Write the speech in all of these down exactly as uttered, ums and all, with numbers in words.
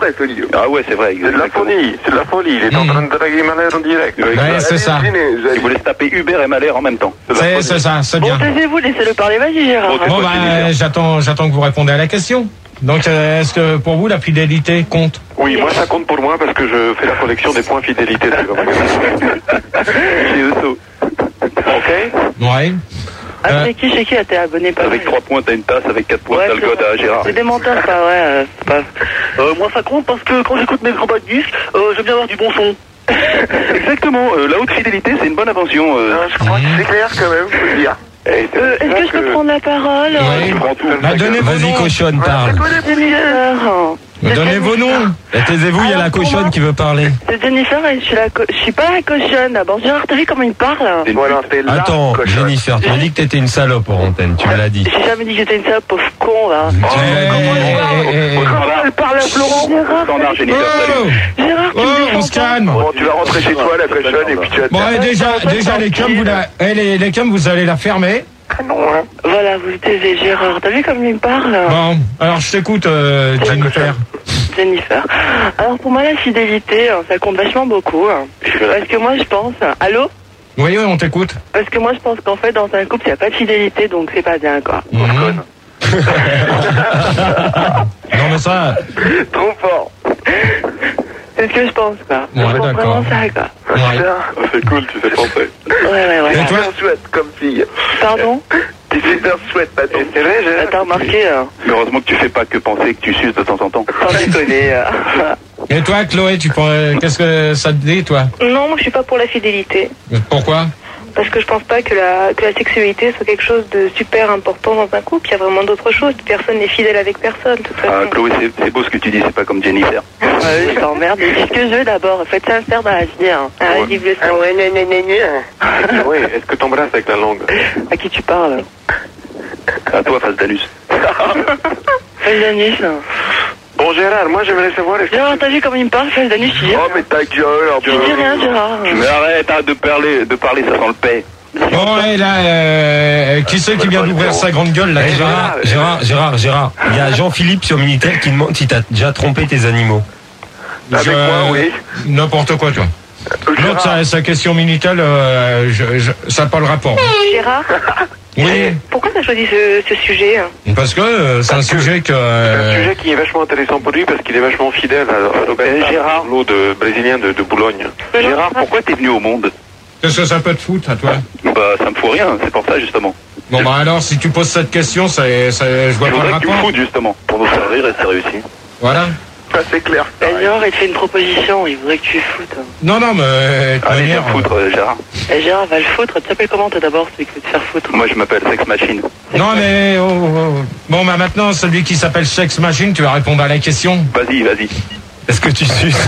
Ah ouais, c'est vrai. C'est de la folie, c'est de la folie. Il est en train de draguer Malher en direct. Ouais, c'est ça. Il voulait se taper Hubert et Malher en même temps. C'est, c'est ça, c'est bien. Bon, taisez-vous, laissez-le parler, vas-y Gérard. Bon, bah, euh, j'attends, j'attends que vous répondiez à la question. Donc, euh, est-ce que pour vous, la fidélité compte? Oui, moi ça compte pour moi parce que je fais la collection des points fidélité. Chez Esso. Ok. Ouais. Ah, Euh, c'est qui, chez qui t'es abonné pas Avec mal. trois points, t'as une tasse. Avec quatre points, Ouais, t'as le c'est code vrai. à Gérard. C'est des menteurs, ça, ouais. euh, c'est pas... Euh, moi ça compte parce que quand j'écoute mes grands bas de disques, euh, j'aime bien avoir du bon son. Exactement. euh, la haute fidélité, c'est une bonne invention. euh. Je crois que c'est clair quand même, faut le dire. Euh, est-ce que je peux prendre la parole? Oui. Bah, donnez vos Vas-y, noms. cochonne, parle. Jennifer. Donnez vos noms. Taisez-vous, il y a la cochonne qui veut parler. C'est Jennifer et je suis, la co- je suis pas la cochonne. D'abord, Gérard, t'as vu comment il parle? Voilà, t'es là. Attends, Jennifer, tu m'as dit que t'étais une salope en antenne, tu me l'as dit. J'ai jamais dit que j'étais une salope, pauvre con, là. Eh, eh, eh, eh. Comment elle parle à Florent? Gérard, Standard, Jennifer, Oh, salut. Gérard, tu oh, me on défends se pas. calme. Bon, tu vas rentrer chez toi, la cochonne, et puis tu vas te Bon, eh, déjà, déjà les cums, vous la, eh, les, les cums, vous allez la fermer. Voilà, vous taisez Gérard. T'as vu comme il me parle? Bon, alors je t'écoute, euh, Jennifer. Jennifer. Alors pour moi la fidélité, hein, ça compte vachement beaucoup. Hein. Parce que moi je pense... Allô? Oui, oui, on t'écoute. Parce que moi je pense qu'en fait dans un couple il n'y a pas de fidélité donc c'est pas bien quoi. Mhm. Non mais ça, Trop fort. C'est ce que je pense quoi. Ouais, je pense d'accord. vraiment ça quoi. ouais. C'est cool, tu fais penser. Ouais ouais ouais. Et toi? Super chouette comme fille. Pardon? T'es super chouette, pas C'est vrai, j'ai... T'as remarqué hein. Mais heureusement que tu fais pas que penser que tu suces de temps en temps. Sans déconner. euh. Et toi, Chloé, tu pourrais, qu'est-ce que ça te dit, toi? Non, moi je suis pas pour la fidélité. Pourquoi? Parce que je pense pas que la, que la sexualité soit quelque chose de super important dans un couple. Il y a vraiment d'autres choses. Personne n'est fidèle avec personne, de toute façon. Ah, Chloé, c'est, c'est beau ce que tu dis, c'est pas comme Jennifer. Ouais, je t'emmerde. Dites ce que je veux d'abord. Faites sincère dans la vie. Hein. Ah, vive le sang. Ah ouais, gna, gna, gna, gna. Oui, est-ce que t'embrasses avec la langue? À qui tu parles? À toi, face d'anus. Face d'anus. Bon, Gérard, moi j'aimerais savoir... Est-ce que... Gérard, t'as vu comme il me parle, face d'anus, tu dis Oh, mais ta gueule, alors... Tu dis rien, Gérard. Mais arrête, arrête de parler, de parler, ça sent le paix. Bon, et là, euh, qui c'est qui vient d'ouvrir sa grande gueule, là? Eh, Gérard, Gérard, Gérard, Gérard, il y a Jean-Philippe sur Minitel qui demande si t'as déjà trompé tes animaux. Avec Je- moi, oui. N'importe quoi, toi. L'autre, sa, sa question Minitel, euh, je, je, ça n'a pas le rapport. Gérard, Oui, pourquoi t'as choisi ce, ce sujet? parce que euh, c'est un sujet que... C'est un euh, sujet qui est vachement intéressant pour lui parce qu'il est vachement fidèle à, à Robert Eh, Gérard. L'eau de brésilien de, de Boulogne. Gérard, pourquoi t'es venu au monde? Qu'est-ce que ça peut te foutre, à toi? Bah, ça me fout rien, c'est pour ça, justement. Bon, bah alors, si tu poses cette question, c'est, c'est, je vois Je pas le voudrais que tu me rapport. foutes, justement, pour nous faire rire et c'est réussi. Voilà. Ça, c'est clair. Eh, Gérard, il te fait une proposition, il voudrait que tu le foutes. Non, non, mais de toute Allez, viens manière... foutre, euh, Gérard. Eh, Gérard, va le foutre. Tu t'appelles comment, toi, d'abord, celui qui veut te faire foutre? Moi, je m'appelle Sex Machine. Non, mais... oh, oh, oh. Bon, bah maintenant, celui qui s'appelle Sex Machine, tu vas répondre à la question. Vas-y, vas-y. Est-ce que tu suces?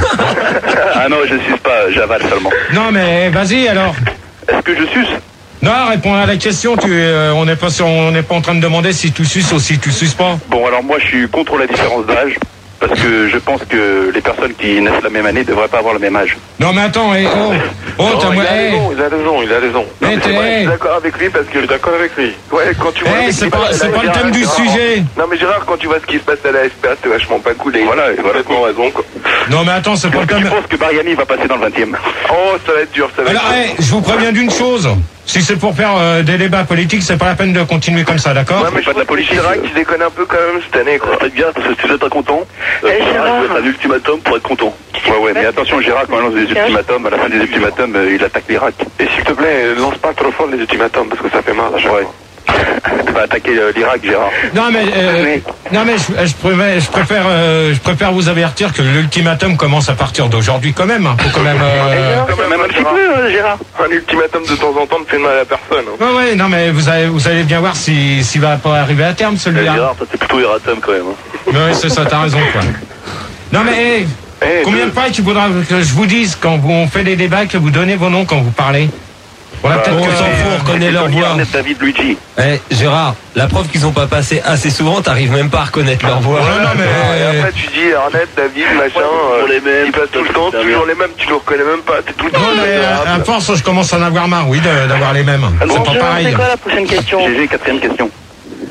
Ah non, je suce pas, j'avale seulement. Non, mais vas-y, alors. Est-ce que je suce? Non, réponds à la question. Tu, euh, on n'est pas sur, on n'est pas en train de demander si tu suces ou si tu suces pas. Bon, alors moi, je suis contre la différence d'âge. Parce que je pense que les personnes qui naissent la même année ne devraient pas avoir le même âge. Non, mais attends, eh, oh, oh, Non, t'as il, moi, a eh, raison, il a raison, il a raison. Eh, Non, mais c'est t'es- vrai, je eh. suis d'accord avec lui parce que je suis d'accord avec lui. Ouais, quand tu vois. Eh, avec c'est qui- pas- c'est là, pas le Gérard, thème du Gérard, sujet. Non, mais Gérard, quand tu vois ce qui se passe à la S P A, c'est vachement pas cool. Et Voilà, il a voilà. complètement raison, quoi. non, mais attends, c'est pas le Est-ce que tu thème. penses que Mariani va passer dans le vingtième? Oh, ça va être dur, ça va Alors, être dur. eh, je vous préviens d'une chose. Si c'est pour faire euh, des débats politiques, c'est pas la peine de continuer comme ça, d'accord? Ouais, mais c'est je pas de la trouve que politique, Chirac, euh. il déconne un peu quand même cette année, quoi. C'est bien, parce que si vous êtes content, Eh, Gérard. il faut être un ultimatum pour être content. Ouais, ouais, mais attention, Gérard, quand il lance des ultimatums, à la fin des ultimatums, euh, il attaque l'Irak. Et s'il te plaît, lance pas trop fort les ultimatums parce que ça fait mal à chaque Ouais. fois. Il va attaquer euh, l'Irak, Gérard. Non, mais, euh, non, mais je, je préfère, je préfère, euh, je préfère vous avertir que l'ultimatum commence à partir d'aujourd'hui quand même. Hein. Faut quand même. Euh... Quand même, Même un hein, petit Gérard. peu, euh, Gérard. Un ultimatum de temps en temps ne fait mal à personne. hein. Ouais, ouais, non, mais vous allez, vous allez bien voir si, s'il va pas arriver à terme celui-là. Gérard, toi, c'est plutôt Eratum quand même. Hein. Ouais, c'est ça, t'as raison, quoi. Non, mais, hey, Eh, combien de fois qu'il faudra que je vous dise quand vous, on fait des débats que vous donnez vos noms quand vous parlez? Voilà, Bah, peut-être on que s'en fout, on reconnaît leur Tony voix. Arnett, David Luigi. Eh, Gérard, la preuve qu'ils ont pas passé assez souvent, t'arrives même pas à reconnaître leur voix. Ouais, non, mais- Et après tu dis Arnett, David, machin, toujours euh, les mêmes, ils passent tout le temps, putain, toujours les mêmes, tu le reconnais même pas, t'es tout le temps. Non, mais à, à force, je commence à en avoir marre, oui, de- d'avoir les mêmes. Bon, C'est pas Gérard, pareil. c'est quoi la prochaine question? G G, quatrième question.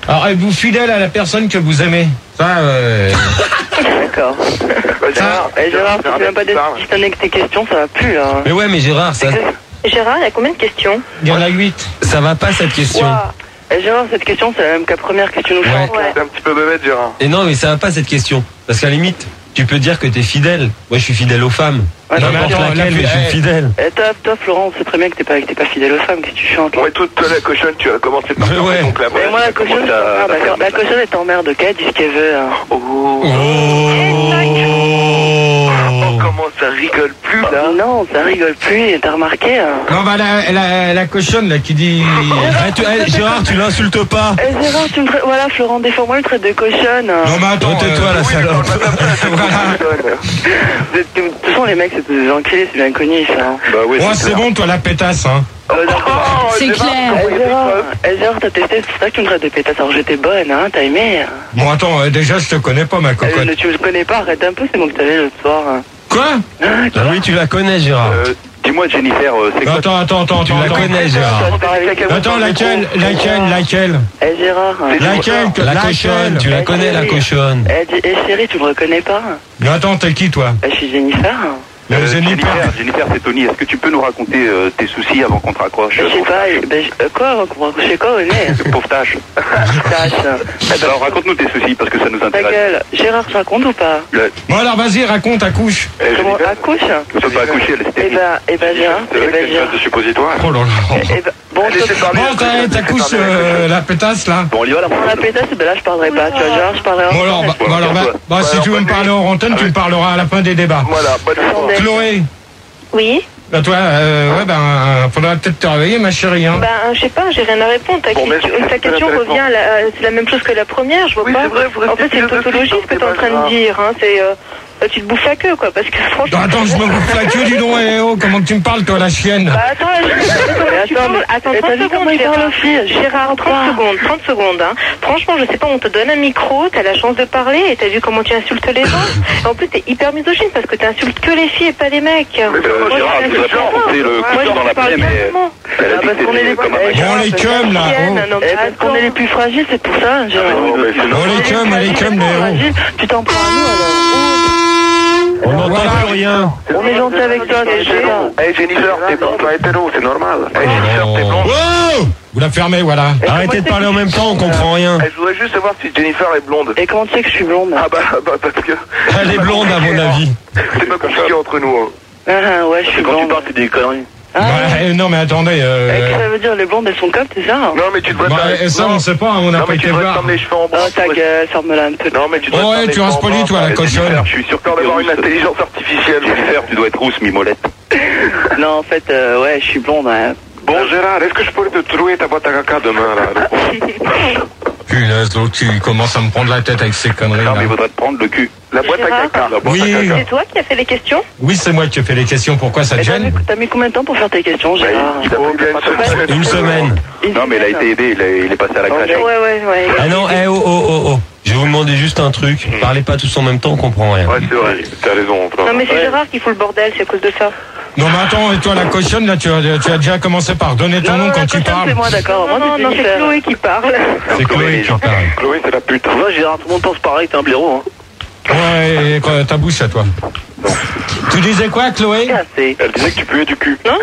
Alors, êtes-vous fidèle à la personne que vous aimez? Ça, euh... D'accord. Ça, Eh Gérard, si tu viens pas d'être avec tes questions, ça va plus là. Mais ouais, mais Gérard, ça, Gérard, il y a combien de questions? il y en a huit. ça va pas cette question. Ouah. Eh Gérard, cette question, c'est la même que la première que tu nous fais. Ouais. C'est un petit peu bébête, Gérard. Et non, mais ça va pas cette question. Parce qu'à la limite, tu peux dire que t'es fidèle. Moi, je suis fidèle aux femmes. Ouais, non, N'importe mais attends, laquelle, là, mais je suis eh. fidèle. Eh toi, toi, Florent, on sait très bien que t'es pas, que t'es pas fidèle aux femmes, qu'est-ce que tu chantes? Ouais, toute la cochonne, tu as commencé par Mais ouais. donc la Mais moi, la cochonne, ah, d'accord. La cochonne est en merde, qu'elle dit ce qu'elle veut. Hein. Oh. Oh. Oh, comment ça rigole plus, là. Non, ça rigole plus, t'as remarqué hein. Non, bah, la, la, la cochonne, là, qui dit... Eh, tu- eh, Gérard, tu l'insultes pas. Eh Gérard, tu me traites... Voilà, Florent, défends-moi le trait de cochonne. Non, mais attends, Oh, tais-toi, euh, la Oui, salope. mais madame, ça, c'est Voilà. cochonne. Vous êtes- De toute façon, les mecs, c'est des enculés, c'est bien connu, ça. Hein. Bah oui, Ouais, c'est bon, toi, la pétasse, hein. Euh, non, Oh, C'est Gérard, clair. t'as envoyé Eh des Gérard, preuves. eh, Gérard, t'as testé, c'est ça que tu me traites de pétasse. Alors j'étais bonne, hein, t'as aimé. Hein. Bon, attends, euh, déjà, je te connais pas, ma cocotte. Euh, tu me connais pas, arrête un peu, c'est moi que t'avais l'autre soir. Hein. Quoi? Ah, Ah oui, tu la connais, Gérard. Euh, dis-moi, Jennifer, euh, c'est quoi? Attends, attends, attends, Tu attends. la attends. connais, Gérard. Attends, laquelle, laquelle, laquelle? Eh Gérard. Laquelle, que- La laquelle? cochonne, tu la Eh, connais, la chérie. cochonne. Eh, dis- eh, chérie, tu me reconnais pas? Mais attends, t'es qui, toi? Eh, je suis Jennifer. Mais Euh, Jennifer. Jennifer, Jennifer, c'est Tony. Est-ce que tu peux nous raconter euh, tes soucis avant qu'on te raccroche? Je sais pas, eh, ben, je- euh, quoi, on va coucher quoi au nez? Pauvre tâche. Tâche. Alors raconte-nous tes soucis parce que ça nous Ta intéresse. gueule. Gérard, je raconte ou pas? Le- Bon, alors, vas-y, raconte, accouche. Eh, Comment, Jennifer, accouche? ne sois pas accouché, elle est Eh stérile. ben, eh ben, Gérard, C'est eh vrai que ben, c'est une Gérard. phase de suppositoire. Oh là là. Eh ben, bon, je Laissez parler. Bon, t'as- t'accouches euh, la pétasse, là? Bon, on y va là. Dans la pétasse, ben là, je parlerai pas. Tu vois, Gérard, je parlerai en Bon, alors, bah, bon, alors, bah, bah, si tu veux me parler en antenne, tu me parleras à la fin des débats. Voilà, bonne fois. Chloé, Oui. bah, toi, euh, ouais, ben, euh, faudra peut-être te réveiller, ma chérie, hein. Ben, je sais pas, j'ai rien à répondre. Ta, Bon, mais question, c'est ta très question intéressant. revient, à la- c'est la même chose que la première, je vois Oui, pas. c'est vrai, vous restez En fait, c'est une philosophique tautologie dans ce que ce t'es en train débat, de dire. Hein. C'est, euh, euh, tu te bouffes la queue, quoi, parce que franchement... Non, attends, je me bouffe la queue, dis donc, eh, oh, comment que tu me parles, toi, la chienne? Bah, attends, je... tu attends, parles- mais- attends, eh, t'as trente vu comment secondes, il parle Gérard. aux filles? Gérard, trente secondes, trente secondes, hein. Franchement, je sais pas, on te donne un micro, t'as la chance de parler, et t'as vu comment tu insultes les gens. Et en plus, t'es hyper misogyne, parce que t'insultes que les filles et pas les mecs. Euh, Moi, Gérard, je tu voudrais t'insulte pas pas. raconter le Moi, coup je dans la parle plaie, mais calmement. elle a Ah, dit parce que qu'on est c'était les- comme un eh, mec. Bon, les cums, là, Chienne, oh. non, mais Eh, parce qu'on attends. est les plus fragiles, c'est pour ça, Gérard. Non, mais c'est Oh, les cums, les cums, les héros. Fragile, tu t'en prends à nous, alors. On n'entend Voilà. plus rien. On est gentil avec toi, c'est Gérard. Hey Jennifer, t'es pas pas hétéro, c'est normal. Hey Jennifer, t'es blonde. Oh! Vous la fermez, voilà. Arrêtez de parler en même temps, on comprend rien. Hey, je voudrais juste savoir si Jennifer est blonde. Et comment tu sais que je suis blonde? Ah bah, bah parce que Elle est blonde, à mon avis. c'est pas compliqué entre nous. Hein. Ah, ouais, je suis blonde. c'est des conneries. Ah, Ouais, eh, non, mais attendez, eh, qu'est-ce que euh... ça veut dire, les blondes, elles sont comme, c'est ça? Non mais tu devrais bah, te- eh, ça, non. on sait pas, on n'a Non pas mais tu été devrais te voir. prendre les cheveux en Oh, bras. ta gueule, ferme-la un peu. Non mais tu devrais Oh, te ouais, prendre les tu cheveux restes en poli, bras. toi, la Et cochonne. Jennifer, je suis sûr d'avoir une intelligence artificielle. Jennifer, tu dois être rousse, mimolette. Non, en fait, euh, ouais, je suis blonde, hein. Bon Gérard, est-ce que je pourrais te trouver ta boîte à caca demain là? Punaise, l'autre, tu commences à me prendre la tête avec ces conneries, Non, mais là. il faudrait te prendre le cul. La boîte à Gérard caca. La boîte Oui. à caca. C'est toi qui as fait les questions? Oui, c'est moi qui ai fait les questions, pourquoi ça te Et t'as mis, gêne? t'as mis combien de temps pour faire tes questions, Gérard? Il faut bien une semaine. Une semaine. Une Non, mais il a semaine. été aidé, il, est- il est passé à la crèche. Ouais, ouais, ouais. Ah non, eh oh, oh, oh, oh. Je vais vous demander juste un truc. Parlez pas tous en même temps, on comprend rien. Ouais c'est vrai, t'as raison. Toi. Non, mais c'est Gérard qui fout le bordel, c'est à cause de ça. Non, mais attends, et toi, la cochonne, là, tu as, tu as déjà commencé par donner ton Non, nom non, quand la tu cochonne, parles. c'est moi, d'accord. Non, Moi, non, c'est non, c'est Jennifer. Chloé qui parle. C'est Chloé qui parle. Chloé c'est la pute. Tu vois, Gérard, tout le monde pense pareil, t'es un blaireau, hein. Ouais, et quoi, ta bouche à toi. Tu disais quoi, Chloé? Cassé. Elle disait que tu puais du cul. Non.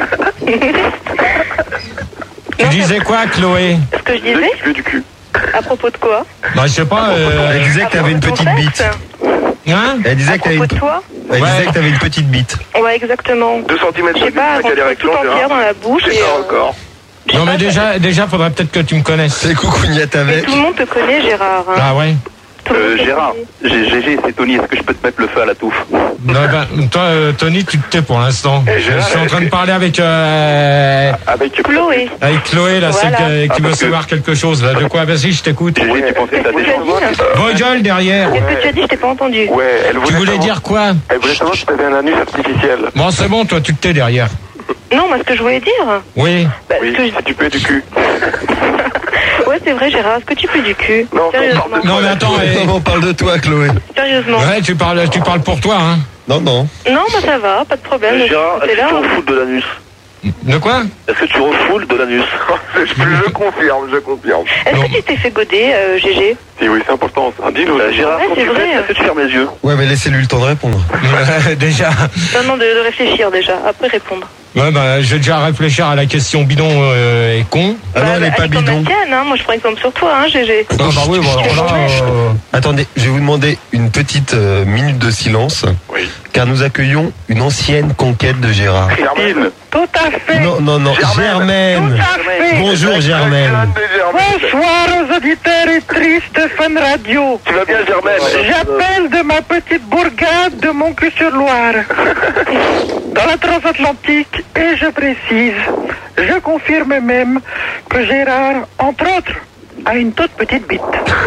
Tu disais quoi, Chloé? Ce que je Elle disait disais, que tu puais du cul. à propos de quoi? Bah, je sais pas, euh... Elle disait que t'avais une petite bite. Hein? Elle À disait que t'avais propos une... de toi? Elle Ouais. disait que t'avais une petite bite. Ouais, exactement. deux centimètres Je sais pas, de elle quelle rentre tout érection, entière Gérard? dans la bouche C'est et... ça euh, encore. Non, mais déjà, déjà, faudrait peut-être que tu me connaisses. C'est coucougnette Mais avec. tout le monde te connaît, Gérard. Hein. Ah ouais? Tout le monde Euh, te Gérard, connaît. G G, c'est Tony, est-ce que je peux te mettre le feu à la touffe? Non, ben, toi, euh, Tony, tu te tais pour l'instant. Eh, Je Gérard, suis en train de est-ce parler avec, euh, Avec Chloé. avec Chloé, là, Voilà. celle qui, qui Ah, veut parce que- savoir quelque chose, là. De quoi? Vas-y, je t'écoute. G G, tu pensais que t'as Qu'est-ce des que tu as chances? dit? Vos gueules derrière. Qu'est-ce que tu as dit? Je t'ai pas entendu. Ouais, elle voulait Tu voulais savoir- dire quoi? Elle voulait savoir si t'avais un anus artificiel. Bon, c'est bon, toi, tu te tais derrière. Non, moi, ce que je voulais dire... Oui. Bah, Oui, ce que je- si tu puais du cul. Ouais, c'est vrai, Gérard. Est-ce que tu peux du cul? Non, Sérieusement. on parle de- Non, mais attends, eh, On parle de toi, Chloé. Sérieusement. ouais, tu parles, tu parles pour toi, hein. Non, non. Non, bah ça va, pas de problème. Gérard, C'est est-ce là. que tu t'en fous de l'anus? De quoi? Est-ce que tu refoules de l'anus? je, je confirme, je confirme. Est-ce que tu t'es fait goder, euh, G G? Si, oui, c'est important. ça. Dis-nous, Euh, Gérard, Ouais, quand c'est tu vrai. fais, est-ce que tu fermes les yeux? Ouais, mais laissez-lui le temps de répondre. Déjà. Non, non, de, de réfléchir déjà, après répondre. Ouais, bah, je vais déjà réfléchir à la question bidon euh, et con. Ah non, elle est bah, pas allez, comme bidon. la tienne, hein. Moi, je prends exemple sur toi, hein, G G. Ah, bah oui, bah, alors là, euh, Attendez, je vais vous demander une petite euh, minute de silence. Oui. Car nous accueillons une ancienne conquête de Gérard. Germaine. Tout à fait. Non, non, non, Germaine. Tout à fait. Bonjour Germaine. Bonsoir aux auditeurs et tristes Fun Radio. Tu vas bien, Germaine? J'appelle de ma petite bourgade de Montcuq-sur-Loire, dans la transatlantique, et je précise, je confirme même que Gérard, entre autres, a une toute petite bite.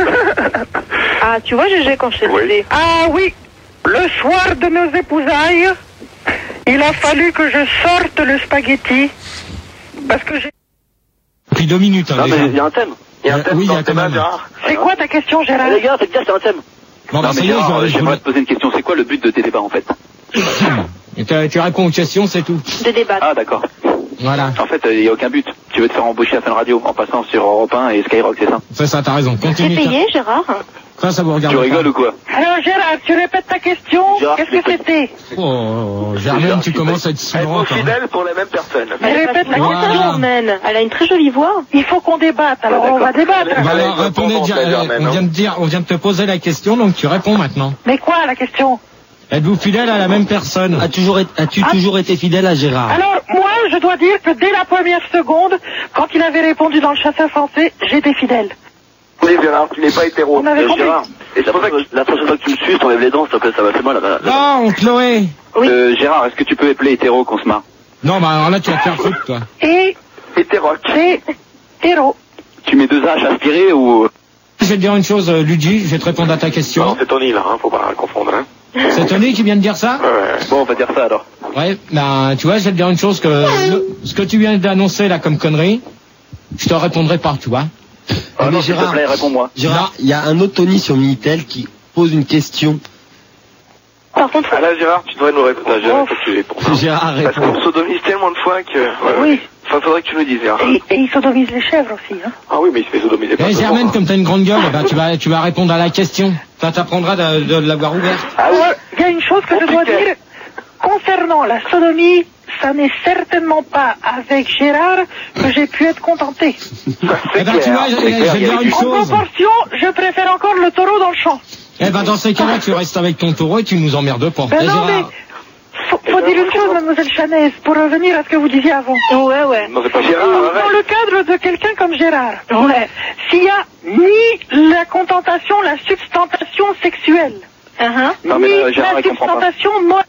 Ah, tu vois, G G, quand je te Oui. disais. Ah oui, le soir de nos épousailles, il a fallu que je sorte le spaghetti, parce que j'ai... Puis deux minutes, hein, Non, mais déjà. il y a un thème. Il y a un Euh, thème oui, dans il y a le thème, quand même. Gérard. C'est quoi ta question, Gérard? Les gars, c'est bien, c'est un thème. Bon, bah, Non, ça mais y est, Gérard, je- je j'aimerais voulais- te poser une question. C'est quoi le but de tes débats, en fait? Et tu tu réponds aux questions, c'est tout. De débattre. Ah, d'accord. Voilà. En fait, il n'y a aucun but. Tu veux te faire embaucher à Fun Radio en passant sur Europe un et Skyrock, c'est ça? C'est ça, t'as raison. T'es Continue. payé, Gérard? Ça, ça vous regarde Tu pas. rigoles ou quoi? Alors Gérard, tu répètes ta question? Gérard, Qu'est-ce tu que c'était? Oh, oh, Germaine, tu commences à être souvent. Êtes-vous fidèles pour les mêmes personnes? Mais répète la Voilà. question. Germaine, elle a une très jolie voix. Il faut qu'on débatte, alors on va débattre. Bah Allez, alors, répondez, répondons, déjà, Germaine, on vient hein. de dire, on vient de te poser la question, donc tu réponds maintenant. Mais quoi la question? Êtes-vous fidèle à la même personne? As toujours été- As-tu Ah. toujours été fidèle à Gérard? Alors moi, je dois dire que dès la première seconde, quand il avait répondu dans le chasseur français, j'étais fidèle. Oui, Gérard, tu n'es pas hétéro. On avait Euh, compris. Gérard, et la, prochaine- la prochaine fois que tu me suces, t'enlèves les dents, s'il te plaît, ça va faire mal. Là, là. Non, Chloé. Oui. Euh, Gérard, est-ce que tu peux épeler hétéro qu'on se marre? Non, bah alors là, tu vas te faire foutre, toi. Et Hétéroc. c'est héros. Tu mets deux H aspirés ou... Je vais te dire une chose, euh, Luigi, je vais te répondre à ta Non, question. c'est Tony, là, hein, faut pas confondre, hein. C'est Tony qui vient de dire ça? Ouais, ouais. Bon, on va dire ça alors. Ouais, ben, tu vois, je vais te dire une chose que le- ce que tu viens d'annoncer là comme connerie, je te répondrai pas, tu vois. Ah mais non, s'il te Gérard- plaît, réponds-moi. Gérard, il y a un autre Tony sur Minitel qui pose une question. Par contre, Ah là, Gérard, tu devrais nous répondre. Ah, Gérard, faut que tu réponds. Gérard Parce répond. qu'on sodomise tellement de fois que... Ouais, Oui. ouais. Enfin, faudrait que tu nous dises, Gérard. Et, et il sodomise les chèvres aussi, hein. Ah oui, mais il se fait sodomiser pas Eh, souvent, Germaine, hein. comme t'as une grande gueule, eh ben, tu vas, tu vas répondre à la question. Ça t'apprendra de, de l'avoir ouverte. Ah oui. Alors, il y a une chose que je dois Compliqué. dire. Concernant la sodomie, ça n'est certainement pas avec Gérard que j'ai pu être contenté. Eh ben, tu vois, je, je vais te dire une En chose. proportion, je préfère encore le taureau dans le champ. Eh ben, dans ces cas-là, tu restes avec ton taureau et tu nous emmerdes pas. Ben Eh, non, mais Gérard, faut, faut dire une chose, mademoiselle Chanez, pour revenir à ce que vous disiez avant. ouais, ouais. Non, c'est pas Gérard, Dans arrête. le cadre de quelqu'un comme Gérard, ouais, s'il y a ni la contentation, la substantation sexuelle, Uh-huh. Non, mais ni là, Gérard, la il comprend pas. substantation morale.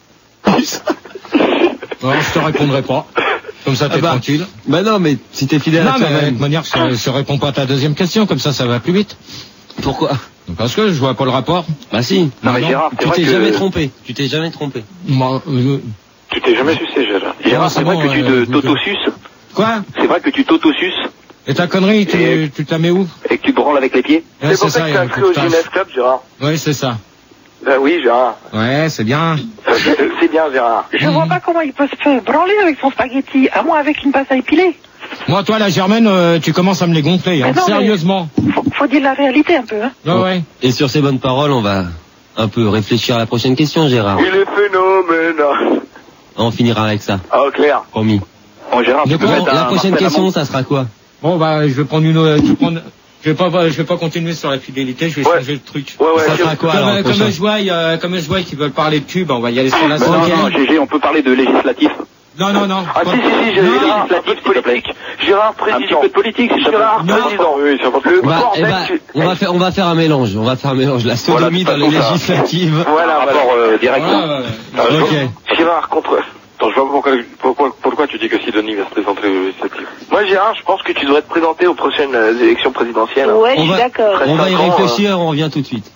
non, je te répondrai pas. Comme ça, t'es Ah bah, tranquille. Bah non, mais si t'es fidèle Non, à mais de toi-même. toute manière, je, je réponds pas à ta deuxième question, comme ça, ça va plus vite. Pourquoi? Parce que je vois pas le rapport. Bah si. Non, mais non, Gérard, c'est Tu vrai t'es que... jamais trompé. Tu t'es jamais trompé. Moi, euh, Tu t'es jamais sucé, Gérard. Gérard, Non, c'est c'est vrai bon, que tu euh, te- t'auto-suces. quoi? C'est vrai que tu t'auto-suces Et ta connerie, tu, Et- tu te la mets où? et que tu te branles avec les pieds. Ouais, C'est pour ça que il t'es faut inscrit que au tu fasses. Genève Club, Gérard. Ouais, c'est ça. Bah oui, Gérard. Ouais, c'est bien. C'est bien, Gérard. Je vois pas comment il peut se faire branler avec son spaghetti, à moins avec une pâte à épiler. Moi, toi, la Germaine, euh, tu commences à me les gonfler, hein. Mais non, mais- Sérieusement. Faut, faut dire la réalité un peu, hein. Ouais, ouais. Et sur ces bonnes paroles, on va un peu réfléchir à la prochaine question, Gérard. Il est phénoménal. On finira avec ça. Ah, clair. Promis. Bon, Gérard, De tu peux quoi, mettre La un prochaine Marcel question, Amont. ça sera quoi? Bon, bah, je vais prendre une, euh, je vais prendre, je vais pas, je vais pas continuer sur la fidélité, je vais Ouais. changer le truc. Ouais, ouais, Ça je- sera quoi Comme, alors euh, le comme prochain je vois, euh, comme je vois qu'ils veulent parler de pub, on va y aller sur la Mais non, cinquième. non, G G, on peut parler de législatif. Non, non, non. Ah, Pas- si, si, si, j'ai Non, Gérard, un peu de s'il te plaît. politique. Gérard, Un petit président. peu de politique, s'il te plaît. Gérard, Non. président. Oui, c'est important. Le Bah, eh bordel, bah, tu- on va faire, on va faire un mélange. On va faire un mélange. La sodomie Voilà, dans les de toute façon, ça- législatives. Voilà, Un voilà. rapport euh, direct. Ouais, ouais, Ah, ouais. je Ok. vois. Gérard, contre... Attends, je vois pas pourquoi, pourquoi, pourquoi tu dis que Sidonie va se présenter aux législatives. Moi, Gérard, je pense que tu devrais te présenter aux prochaines euh, élections présidentielles. Ouais, je On suis va- d'accord. On va y cinq ans, réfléchir, on revient tout de suite.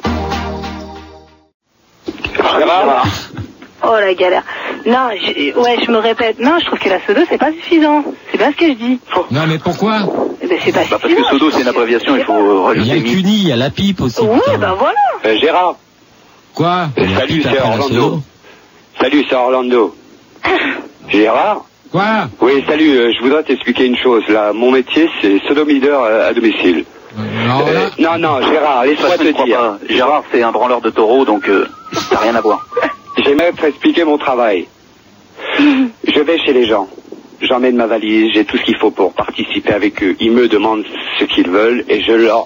Gérard, Oh la galère. Non, je, ouais, je me répète. Non, je trouve que la sodo, c'est pas suffisant. C'est bien ce que je dis. Non, mais pourquoi? Eh ben, c'est pas Bah, parce que suffisant. Sodo, c'est une abréviation, il faut Il y a rajouter le une. CUNY, il y a la pipe aussi. Oui, putain. ben voilà. Euh, Gérard, Quoi? Il y a la salut, pipe c'est après la Orlando. sodo. Salut, c'est Orlando. Gérard, Quoi? Oui, salut, euh, je voudrais t'expliquer une chose. Là, mon métier, c'est sodomideur euh, à domicile. Non, Euh, non, non, Gérard, laisse-moi Ça, je ne te crois dire. pas. Gérard, c'est un branleur de taureau, donc euh, ça n'a rien à voir. J'aimerais t'expliquer mon travail. Je vais chez les gens. J'emmène ma valise, j'ai tout ce qu'il faut pour participer avec eux. Ils me demandent ce qu'ils veulent et je leur...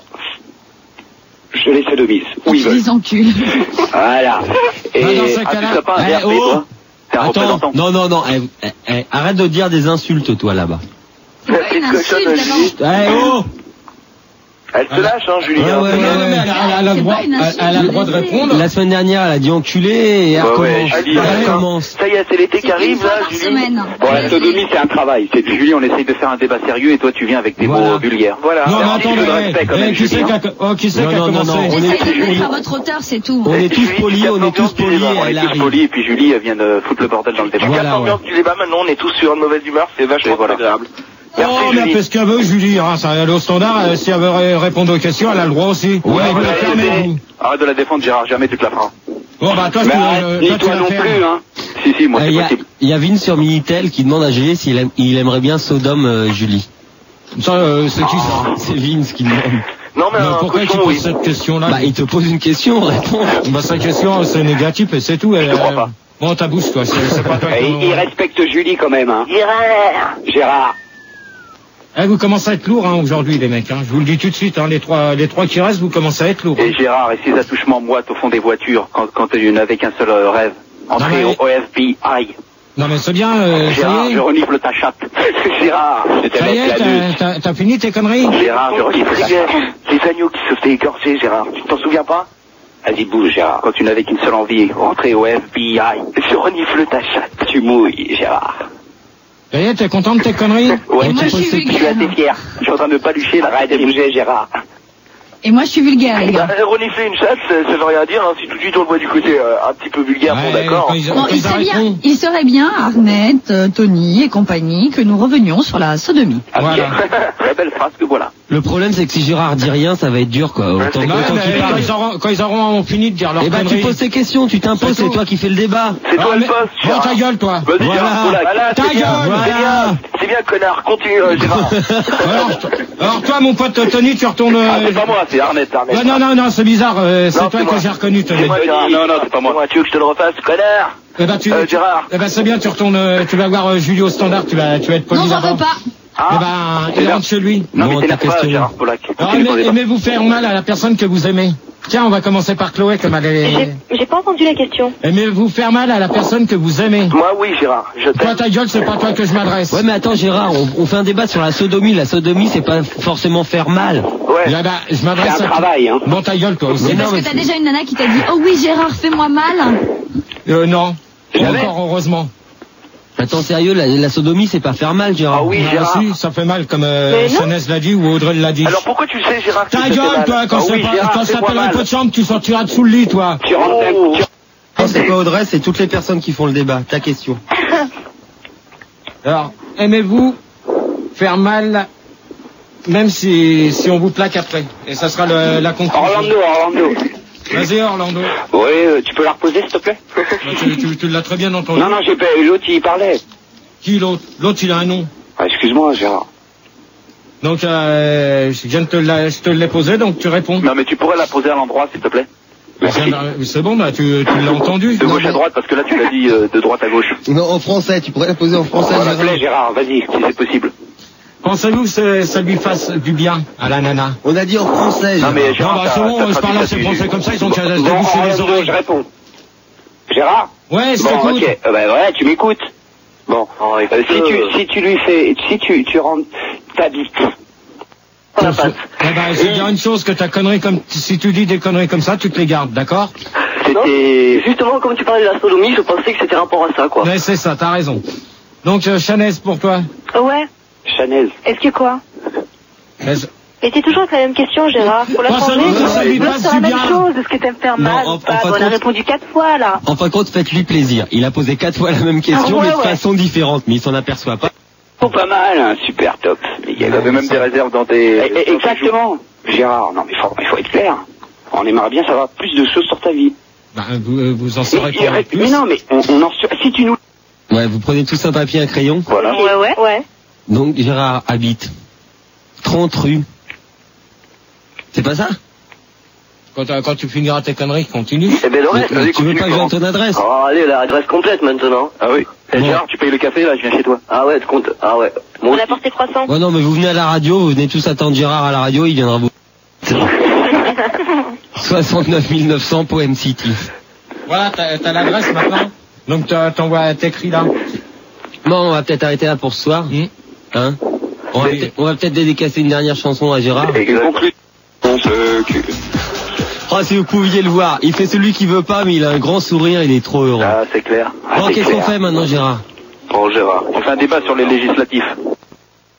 Je les sodomise. Où ils Tu veulent. les encules. Voilà. Et... Bah, dans ce Ah, tu cas-là... serais pas un Eh, V R P, oh toi? T'es un Attends, représentant. non, non, non, eh, eh, eh, arrête de dire des insultes, toi, là-bas. C'est pas une insulte, Julie. d'abord. Eh, oh Elle se lâche, hein, Julie. Ouais, hein. ouais, Non, non, mais elle a, elle a le C'est droit, pas une elle, insulte, elle a le je droit de le sais. répondre. La semaine dernière, elle a dit enculé et elle Ouais, ouais, recommence. Julie, Elle d'accord. recommence. Ça y est, c'est l'été C'est qui une arrive, fois là, par Julie. semaine. Bon, la sodomie, c'est un travail, c'est tout. Julie, on essaye de faire un débat sérieux et toi, tu viens avec des Voilà. mots vulgaires. Voilà. Non, mais Merci, attendez, je te respecte quand eh, même, qui c'est Julie, qui hein. a, oh, qui c'est Non, qui a non, non, commencé? non, on est- Essayez de le mettre à votre hauteur, c'est tout. On est tous Julie, polis, tu on est casses tous l'ambiance du polis débat. et On elle est tous arrive. polis et puis Julie, elle vient de foutre le bordel dans le débat. Tu Voilà, casses l'ambiance du débat, maintenant on est tous sur une mauvaise humeur, c'est vachement Et voilà. agréable. Merci, Oh, mais elle Julie. fait ce qu'elle veut, Julie, hein, ça, elle est au standard, euh, si elle veut ré- répondre aux questions, elle a le droit aussi. Ouais, vous ouais, la ouais, fermez, ouais. vous. Arrête de la défendre, Gérard, jamais tu te la feras. Bon, bah, toi, Mais tu, arrête, euh, ni toi, tu toi la non fermes. plus, hein. Si, si, moi, Il c'est y, a- possible. y a Vince sur Minitel qui demande à G G s'il aime- il aimerait bien Sodome euh, Julie. Ça, euh, c'est qui, ça? C'est Vince qui demande. Non, mais Mais un pourquoi tu cochon, poses oui. cette question-là? Bah, il te pose une question, réponds. Bah, sa question, c'est négatif et c'est tout. Je te crois pas. Bon, ta bouche, toi, c'est c'est pas toi Et qui... il, il respecte Julie quand même, hein. Gérard. Gérard. Eh, vous commencez à être lourd, hein, aujourd'hui, les mecs, hein. Je vous le dis tout de suite, hein, les trois, les trois qui restent, vous commencez à être lourd. Et Gérard, et ces attouchements moites au fond des voitures, quand, quand tu n'avais qu'un seul euh, rêve, entrer Non, mais- au F B I. Non, mais c'est bien, euh, ça Gérard, y je est. renifle ta chatte. Gérard, je te Ça y laisse est, la t'as- lutte. t'as t'as fini tes conneries? Gérard, je renifle ta chatte. Les agneaux qui se faisaient égorger, Gérard. Tu t'en souviens pas? Vas-y, bouge, Gérard. Quand tu n'avais qu'une seule envie, rentrer au F B I. Je renifle ta chatte. Tu mouilles, Gérard. Ça y est, t'es content de tes conneries? Ouais, Et moi, tu je poses suis tes- je suis assez vulgaire. fier. Je suis en train de pas lucher, là. Arrête de bouger, Gérard. Et moi, je suis vulgaire, les Bah, gars. euh, renifler une chatte, ça, ça veut rien dire, hein. Si tout de suite on le voit du côté euh, un petit peu vulgaire, bon Ouais, d'accord. quand ils- Bon, quand il ils serait bien, arrêteront. il serait bien, Arnett, euh, Tony et compagnie, que nous revenions sur la sodomie. Voilà. Très belle phrase que voilà. Le problème, c'est que si Gérard dit rien, ça va être dur, quoi. Autant, c'est Non, autant mais qu'il quand parle. ils auront, quand ils auront fini de dire leurs Eh ben, tu conneries. poses tes questions, tu t'imposes, C'est c'est tout. toi qui fais le débat. C'est toi Ah, le mais- poste, Bon, Gérard. ta gueule, toi. Vas-y, Voilà. Gérard, voilà, Ta c'est bien, gueule, c'est voilà. bien, c'est bien, connard, continue, euh, Gérard. Alors, alors, toi, mon pote Tony, tu retournes... euh, Ah, c'est pas moi, c'est Arnett, Arnett. Ouais, non, non, non, c'est bizarre, euh, c'est Non, toi c'est que moi. j'ai reconnu, Tony. C'est moi, Gérard. Non, non, c'est pas moi. Tu veux que je te le refasse, connard? Eh ben, tu, Euh, tu- Gérard. eh ben, c'est bien, tu retournes, euh, tu vas voir euh, Julie au standard, tu vas, tu vas être poli Non, j'en là-bas. veux pas. Eh ben, il là. rentre chez lui. Non, Bon, mais t'es ta là pas, question. Gérard Pollack. Alors, Continue ton aimez- débat. aimez-vous faire mal à la personne que vous aimez? Tiens, on va commencer par Chloé, comme elle est... J'ai j'ai pas entendu la question. Aimez-vous faire mal à la personne que vous aimez? Moi, oui, Gérard, je Toi, t'aime. ta gueule, c'est pas toi que je m'adresse. Ouais, mais attends, Gérard, on, on fait un débat sur la sodomie. La sodomie, c'est pas forcément faire mal. Ouais. Eh ben, je m'adresse C'est un à... travail, hein. Bon, ta gueule, toi aussi. C'est parce que t'as déjà une nana qui t'a dit, oh oui, Gérard, fais-moi mal. Euh, non. Pas Jamais. encore, heureusement. Attends, sérieux, la, la sodomie, c'est pas faire mal, Gérard. Ah oui, Ah, Gérard. si, ça fait mal, comme euh, Mais non. Chanès l'a dit ou Audrey l'a dit. Alors pourquoi tu le sais, Gérard? que Ta ça fait gueule, mal toi, quand Ah c'est oui, pas- Gérard, quand ça fais-moi s'appelle un mal. peu de chambre, tu sortiras dessous le lit, toi. Tu rentres d'un Oh. tu- Non, c'est pas Audrey, c'est toutes les personnes qui font le débat. Ta question. Alors, aimez-vous faire mal, même si, si on vous plaque après? Et ça sera le- la conclusion. Orlando, Orlando. Vas-y, Orlando. Oui, euh, tu peux la reposer, s'il te plaît? Bah, tu tu- tu l'as très bien entendu. Non, non, j'ai pas... L'autre, il parlait. Qui l'autre? L'autre, il a un nom. Ah, excuse-moi, Gérard. Donc, euh, je viens de te la- je te l'ai posé, donc tu réponds. Non, mais tu pourrais la poser à l'endroit, s'il te plaît. Je viens de- C'est bon, bah, tu, tu l'as entendu. De gauche à droite, parce que là, tu l'as dit euh, de droite à gauche. Non, en français, tu pourrais la poser en français, S'il te plaît, Gérard, vas-y. Si c'est possible. Pensez-vous que c'est- ça lui fasse du bien à la nana? On a dit en français, Non, mais Non, Gérard, bah, t'as- c'est bon, t'as je parle traduit à ça ces du- français comme ça, ils ont qu'à se Bon, déboucher les Orlando, oreilles. je réponds. Gérard? Ouais, je Bon, t'écoute. ok. Euh, bah, voilà, tu m'écoutes. Bon. Oh, Euh, écoute, si euh, tu, si tu lui fais, si tu, tu rentres ta bite. on la passe. Eh ben, je vais te dire une chose, que ta connerie comme, si tu dis des conneries comme ça, tu te les gardes, d'accord? C'était... Justement, comme tu parlais de la sodomie, je pensais que c'était rapport à ça, quoi. Ouais, c'est ça, t'as raison. Donc, euh, Chanès, pour toi. Ouais. Chanel. Est-ce que quoi? Est-ce- Et t'es toujours avec la même question, Gérard. Pour la Pas changer, seulement que ça lui l'autre, passe c'est du la même bien. chose. Est-ce que t'aimes faire Non, mal en- ou en pas? fin de On a compte- répondu quatre fois, là. En fin de compte, faites-lui plaisir. Il a posé quatre fois la même question, Ah ouais, mais de ouais. façon différente, mais il s'en aperçoit pas. Oh, pas mal, hein, super top. Mais il y Il avait même des réserves dans tes... Eh, eh, dans tes joues. exactement. Gérard, non mais faut, il faut être clair. On aimerait bien savoir plus de choses sur ta vie. Ben, vous, euh, vous en Mais, saurez il pas reste- plus. mais non, mais on, on en sur- si tu nous... Ouais, vous prenez tous un papier, un crayon. Voilà. Ouais, ouais, ouais. Donc Gérard habite trente rue. C'est pas ça? Quand, euh, quand tu finiras tes conneries, continue. Eh ben le reste, vas-y, Tu veux continue, pas que je donne Laurent. ton adresse? Oh, allez, l'adresse complète maintenant. Ah oui. Eh, Bon. Gérard, tu payes le café, là, je viens chez toi. Ah ouais, tu comptes. Ah ouais. Moi On aussi. apporte tes croissants. Ouais, non, mais vous venez à la radio, vous venez tous attendre Gérard à la radio, il viendra vous. soixante-neuf mille neuf cents Poem City. Voilà, t'as, t'as l'adresse maintenant. Donc t'as- t'envoies, t'écris là. Bon, on va peut-être arrêter là pour ce soir. Mmh. Hein? On va, peut-être, on va peut-être dédicacer une dernière chanson à Gérard. Et conclut. On se cul. Oh, si vous pouviez le voir, il fait celui qui veut pas, mais il a un grand sourire, il est trop heureux. Ah, c'est clair. Ah, Bon, c'est qu'est-ce qu'on clair. fait maintenant, Gérard? Bon, Gérard. On fait un débat sur les législatives.